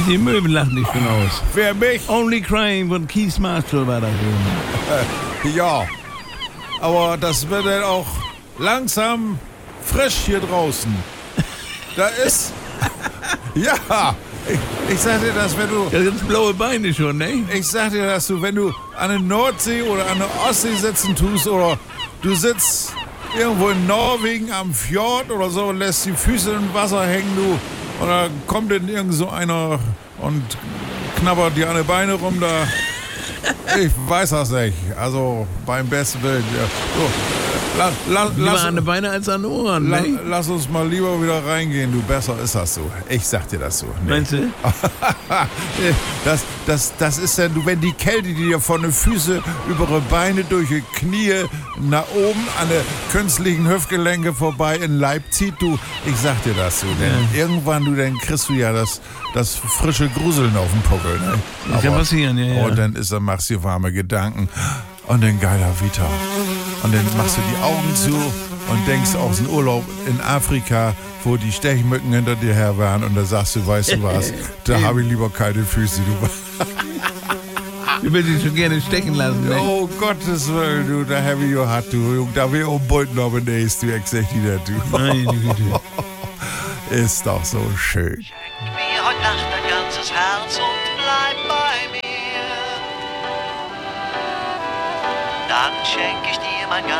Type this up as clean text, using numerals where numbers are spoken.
Die Möwen lachen dich schon aus. Wer mich? Only Crying von Keith Marshall war das. Ja. Aber das wird dann auch langsam frisch hier draußen. Da ist... Ja, ich sag dir das, wenn du... Ja, ganz blaue Beine schon, ne? Ich sag dir das, wenn du an der Nordsee oder an der Ostsee sitzen tust oder du sitzt irgendwo in Norwegen am Fjord oder so und lässt die Füße im Wasser hängen, du, und da kommt dann irgend so einer und knabbert dir an die Beine rum, da... Ich weiß das nicht. Also beim besten Willen. Ja. So, Lieber an den Beinen als an den Ohren, ne? Lass uns mal lieber wieder reingehen, du. Besser ist das so. Ich sag dir das so. Nee. Meinst du? Das ist dann, du, wenn die Kälte, die dir von den Füßen über die Beine durch die Knie nach oben an den künstlichen Hüftgelenke vorbei in den Leib zieht, du, ich sag dir das so. Denn irgendwann, du, dann kriegst du ja das frische Gruseln auf dem Puckel. Ne? Das kann passieren, ja. Und dann machst du dir warme Gedanken und dann geiler Vita. Und dann machst du die Augen zu und denkst aus dem Urlaub in Afrika, wo die Stechmücken hinter dir her waren, und da sagst du, weißt du was, da habe ich lieber kalte Füße, du. Ich will dich schon gerne stechen lassen, ne? Oh Gottes Willen, du, da habe ich hat du, da will ich umbeuten, aber nächst, du, exakt wieder, du. Meine Güte. Ist doch so schön. Schenk mir heute Nacht dein ganzes Herz und bleib bei mir. Dann schenk ich dir mein ganzes